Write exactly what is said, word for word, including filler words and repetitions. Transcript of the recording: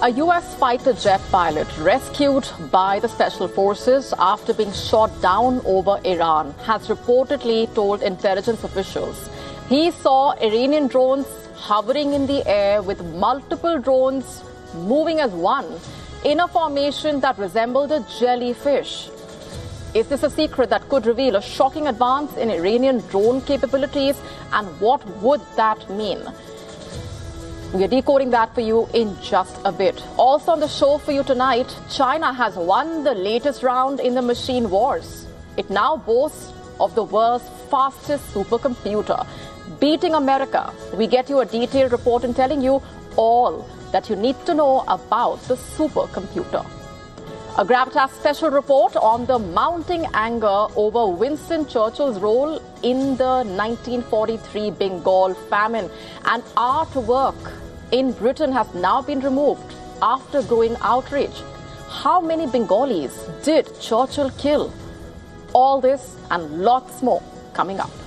A U S fighter jet pilot rescued by the special forces after being shot down over Iran has reportedly told intelligence officials he saw Iranian drones hovering in the air with multiple drones moving as one in a formation that resembled a jellyfish. Is this a secret that could reveal a shocking advance in Iranian drone capabilities, and what would that mean? We are decoding that for you in just a bit. Also on the show for you tonight, China has won the latest round in the machine wars. It now boasts of the world's fastest supercomputer, beating America. We get you a detailed report and telling you all that you need to know about the supercomputer. A Gravitas special report on the mounting anger over Winston Churchill's role in the nineteen forty-three Bengal famine. And artwork in Britain has now been removed after growing outrage. How many Bengalis did Churchill kill? All this and lots more coming up.